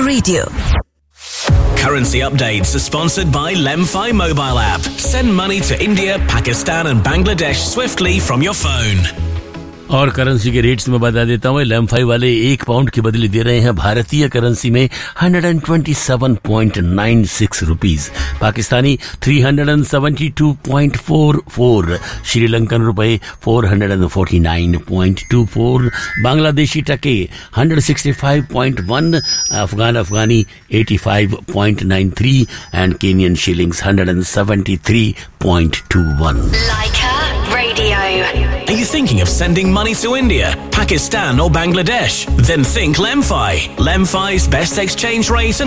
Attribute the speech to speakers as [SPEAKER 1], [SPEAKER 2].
[SPEAKER 1] Radio.
[SPEAKER 2] Currency updates are sponsored by Lemfi mobile app. Send money to India, Pakistan and Bangladesh swiftly from your phone.
[SPEAKER 3] और currency के rates में बता देता हूँ, लेम5 वाले 1 pound के बदले दे रहे हैं भारतीय करेंसी में 127.96 रुपीस, पाकिस्तानी 372.44, श्रीलंकन रुपए 449.24, बांग्लादेशी टके 165.1, अफगानी 85.93 and Kenyon shillings 173.21.
[SPEAKER 1] Leica Radio.
[SPEAKER 2] Are you thinking of sending money to India, Pakistan or Bangladesh? Then think Lemfi. Lemfi's best exchange rate and